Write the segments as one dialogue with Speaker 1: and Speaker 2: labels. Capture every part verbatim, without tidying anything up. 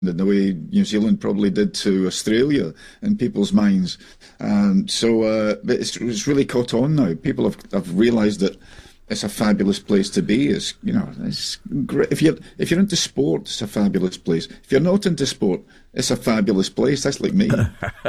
Speaker 1: in the way New Zealand probably did to Australia in people's minds. Um, so uh, but it's, it's really caught on now. People have, have realised that it's a fabulous place to be. It's, you know, it's great. If you're, if you're into sport, it's a fabulous place. If you're not into sport, it's a fabulous place. That's like me.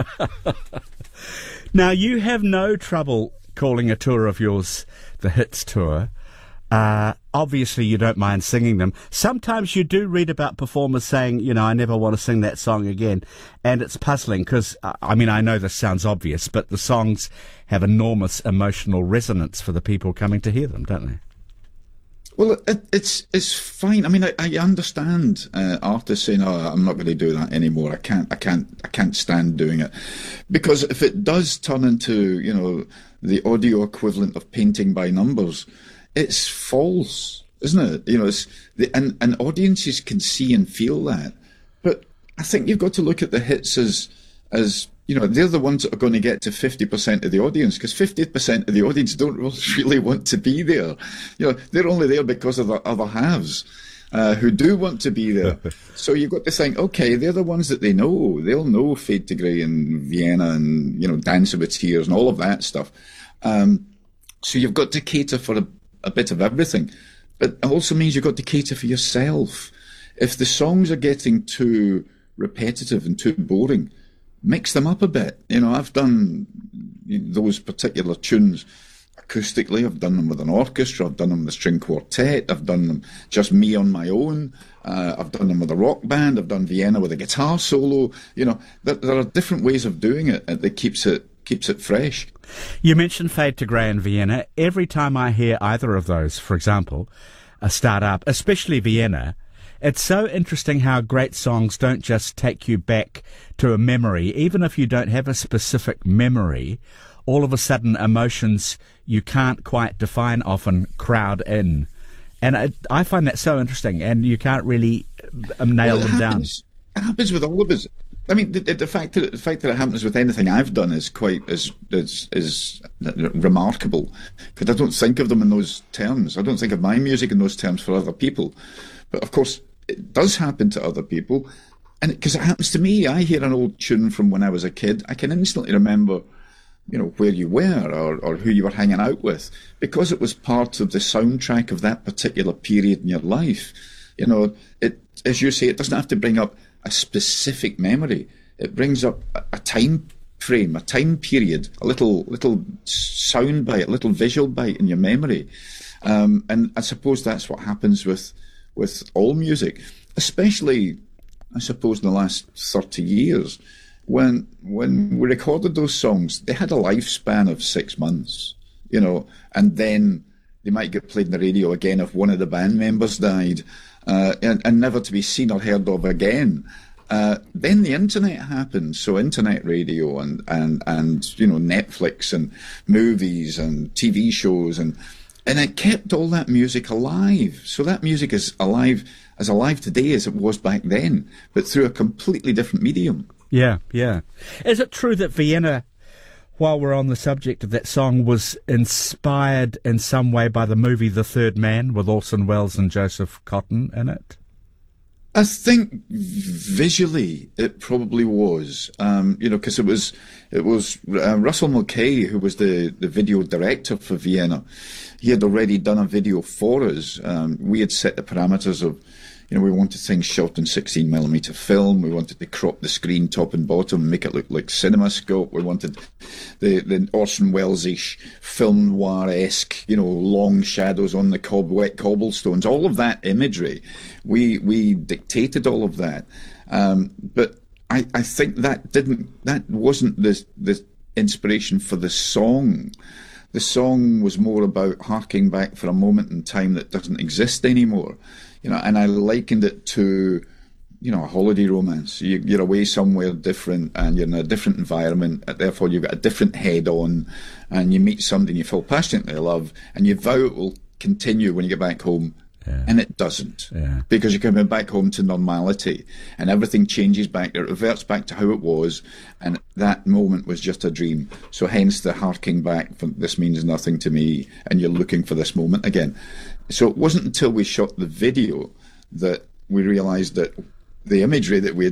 Speaker 2: Now, you have no trouble calling a tour of yours the Hits Tour. Uh, obviously, you don't mind singing them. Sometimes you do read about performers saying, you know, I never want to sing that song again. And it's puzzling because, uh, I mean, I know this sounds obvious, but the songs have enormous emotional resonance for the people coming to hear them, don't they?
Speaker 1: Well, it, it's it's fine. I mean, I, I understand uh, artists saying, "Oh, I'm not going to do that anymore. I can't, I can't, I can't stand doing it," because if it does turn into, you know, the audio equivalent of painting by numbers, it's false, isn't it? You know, it's the, and and audiences can see and feel that. But I think you've got to look at the hits as as you know, they're the ones that are going to get to fifty percent of the audience, because fifty percent of the audience don't really want to be there. You know, they're only there because of the other halves uh, who do want to be there. So you've got to think, okay, they're the ones that they know. They'll know Fade to Grey and Vienna and, you know, Dancing with Tears and all of that stuff. Um, so you've got to cater for a, a bit of everything. But it also means you've got to cater for yourself. If the songs are getting too repetitive and too boring, mix them up a bit. You know, I've done those particular tunes acoustically. I've done them with an orchestra. I've done them with a string quartet. I've done them just me on my own. Uh, I've done them with a rock band. I've done Vienna with a guitar solo. You know, there, there are different ways of doing it that keeps it keeps it fresh.
Speaker 2: You mentioned Fade to Grey and Vienna. Every time I hear either of those, for example, a start up, especially Vienna, it's so interesting how great songs don't just take you back to a memory. Even if you don't have a specific memory, all of a sudden emotions you can't quite define often crowd in. And I, I find that so interesting, and you can't really um, nail
Speaker 1: well,
Speaker 2: them
Speaker 1: happens,
Speaker 2: down.
Speaker 1: It happens with all of us. I mean, the, the fact that the fact that it happens with anything I've done is quite is is, is remarkable, because I don't think of them in those terms. I don't think of my music in those terms for other people. But of course, it does happen to other people, and because it, it happens to me, I hear an old tune from when I was a kid, I can instantly remember, you know, where you were or, or who you were hanging out with, because it was part of the soundtrack of that particular period in your life. You know, it, as you say, it doesn't have to bring up a specific memory. It brings up a, a time frame, a time period, a little little sound bite, a little visual bite in your memory, um, and I suppose that's what happens with with all music, especially, I suppose, in the last thirty years. When when we recorded those songs, they had a lifespan of six months, you know, and then they might get played on the radio again if one of the band members died, uh, and, and never to be seen or heard of again. Uh, then the internet happened, so internet radio and, and, and you know, Netflix and movies and T V shows, and and it kept all that music alive. So that music is alive, as alive today as it was back then, but through a completely different medium.
Speaker 2: Yeah, yeah. Is it true that Vienna, while we're on the subject of that song, was inspired in some way by the movie The Third Man with Orson Welles and Joseph Cotten in it?
Speaker 1: I think visually it probably was, um, you know, because it was it was uh, Russell Mulcahy who was the, the video director for Vienna. He had already done a video for us. Um, we had set the parameters of, you know, we wanted things shot in sixteen millimeter film. We wanted to crop the screen top and bottom, make it look like CinemaScope. We wanted the, the Orson Welles-ish film noir-esque, you know, long shadows on the cob, wet cobblestones. All of that imagery, we we dictated all of that. Um, but I, I think that didn't that wasn't the the inspiration for the song. The song was more about harking back for a moment in time that doesn't exist anymore. You know, and I likened it to, you know, a holiday romance. You, you're away somewhere different, and you're in a different environment. And therefore, you've got a different head on, and you meet somebody you fall passionately in love, and you vow it will continue when you get back home, yeah. And it doesn't,
Speaker 2: yeah. Because
Speaker 1: you're coming back home to normality, and everything changes back. It reverts back to how it was, and that moment was just a dream. So, hence the harking back from "this means nothing to me," and you're looking for this moment again. So it wasn't until we shot the video that we realised that the imagery that we